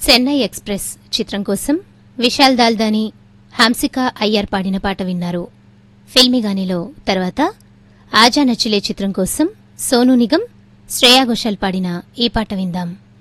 Chennai express చిత్రం కోసం విశాల్ దాల్దాని, హంసికా అయ్యర్ పాడిన పాట విన్నారు. ఫిల్మిగానిలో తర్వాత ఆజా నచ్చిలే చిత్రం కోసం సోనూ నిగమ్, శ్రేయా ఘోషాల్ పాడిన ఈ పాట విందాం.